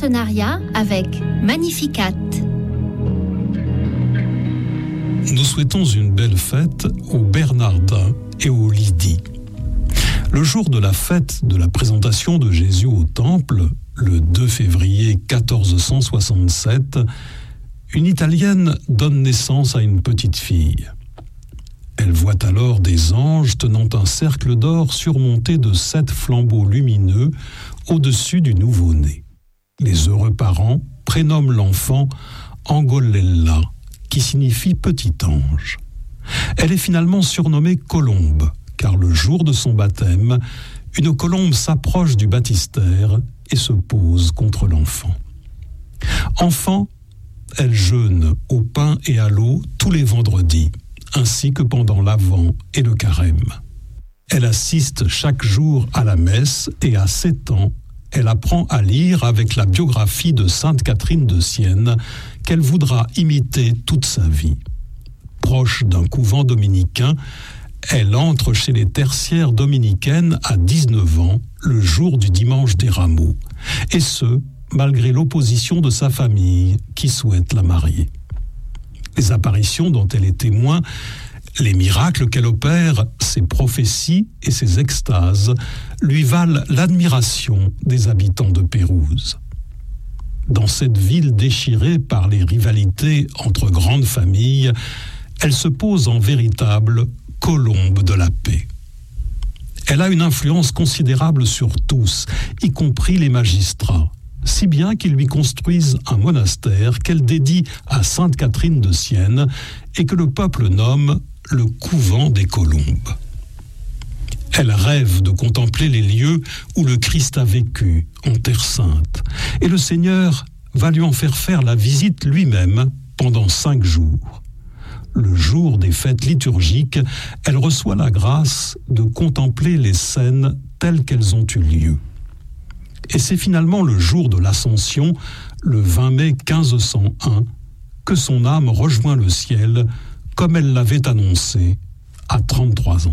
partenariat avec Magnificat. Nous souhaitons une belle fête aux Bernardins et aux Lydie. Le jour de la fête de la présentation de Jésus au Temple, le 2 février 1467, une Italienne donne naissance à une petite fille. Elle voit alors des anges tenant un cercle d'or surmonté de 7 flambeaux lumineux au-dessus du nouveau-né. Les heureux parents prénomment l'enfant Angolella, qui signifie petit ange. Elle est finalement surnommée Colombe, car le jour de son baptême, une colombe s'approche du baptistère et se pose contre l'enfant. Enfant, elle jeûne au pain et à l'eau tous les vendredis, ainsi que pendant l'Avent et le Carême. Elle assiste chaque jour à la messe et à 7 ans, elle apprend à lire avec la biographie de Sainte Catherine de Sienne qu'elle voudra imiter toute sa vie. Proche d'un couvent dominicain, elle entre chez les tertiaires dominicaines à 19 ans, le jour du dimanche des Rameaux, et ce, malgré l'opposition de sa famille qui souhaite la marier. Les apparitions dont elle est témoin, les miracles qu'elle opère, ses prophéties et ses extases lui valent l'admiration des habitants de Pérouse. Dans cette ville déchirée par les rivalités entre grandes familles, elle se pose en véritable colombe de la paix. Elle a une influence considérable sur tous, y compris les magistrats, si bien qu'ils lui construisent un monastère qu'elle dédie à Sainte Catherine de Sienne et que le peuple nomme le couvent des Colombes. Elle rêve de contempler les lieux où le Christ a vécu, en Terre Sainte, et le Seigneur va lui en faire la visite lui-même pendant 5 jours. Le jour des fêtes liturgiques, elle reçoit la grâce de contempler les scènes telles qu'elles ont eu lieu. Et c'est finalement le jour de l'Ascension, le 20 mai 1501, que son âme rejoint le ciel, comme elle l'avait annoncé à 33 ans.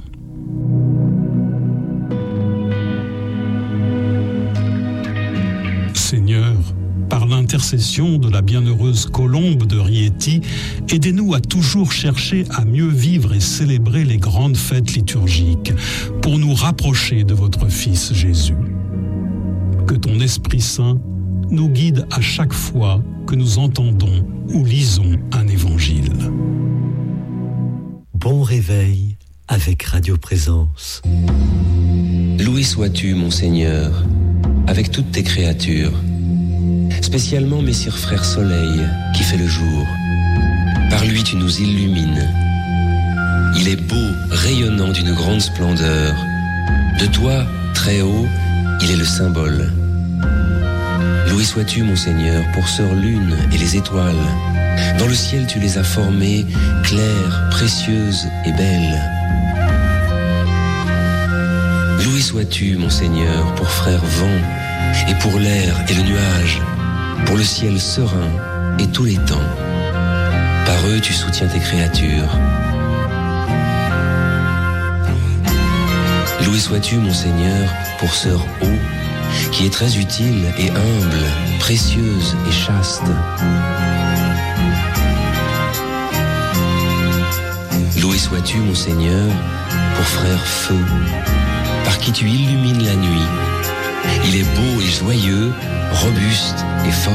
Seigneur, par l'intercession de la bienheureuse Colombe de Rieti, aidez-nous à toujours chercher à mieux vivre et célébrer les grandes fêtes liturgiques pour nous rapprocher de votre Fils Jésus. Que ton Esprit Saint nous guide à chaque fois que nous entendons ou lisons un évangile. Bon réveil avec Radio Présence. Loué sois-tu, mon Seigneur, avec toutes tes créatures, spécialement Messire Frère Soleil qui fait le jour. Par lui tu nous illumines. Il est beau, rayonnant d'une grande splendeur. De toi, très haut, il est le symbole. Loué sois-tu, mon Seigneur, pour Sœur Lune et les étoiles. Dans le ciel, tu les as formées, claires, précieuses et belles. Loué sois-tu, mon Seigneur, pour Frère Vent, et pour l'air et le nuage, pour le ciel serein et tous les temps. Par eux, tu soutiens tes créatures. Loué sois-tu, mon Seigneur, pour Sœur Eau, qui est très utile et humble, précieuse et chaste. Loué sois-tu, mon Seigneur, pour Frère Feu, par qui tu illumines la nuit. Il est beau et joyeux, robuste et fort.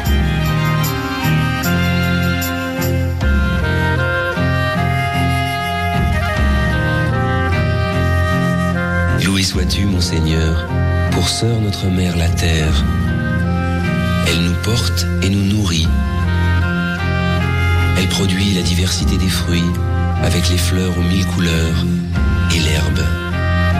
Loué sois-tu, mon Seigneur, pour Sœur notre Mère la Terre. Elle nous porte et nous nourrit. Elle produit la diversité des fruits avec les fleurs aux 1000 couleurs et l'herbe